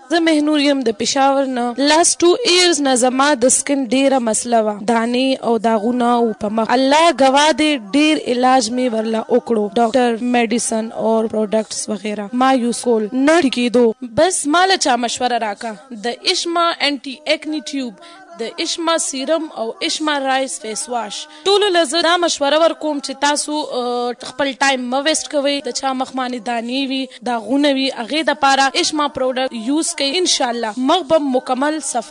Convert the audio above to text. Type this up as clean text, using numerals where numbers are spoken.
زه مهنور یم د پېښور نه. لاست 2 years نه زما د سکن ډېره مسله وه، دانې او داغونه او په مخ. الله ګواه دی ډېر علاج مې ورله وکړو، ډاکټر، میډیسن اور پروډکټس وغیره ما یوز کول، نه ټیکېدو. بس ماله چا مشوره راکا د اشما انټي ایکنی ټیوب، د اشما سیرم او اشما رایس فیس واش. ټولو له زه دا مشوره ورکوم چې تاسو خپل ټایم مه ویسټ کوئ. د چا مخ باندې دانې وي، داغونه وي، هغې دپاره اشما پروډکټ یوز کوئ، انشاءالله مخ به مکمل صفا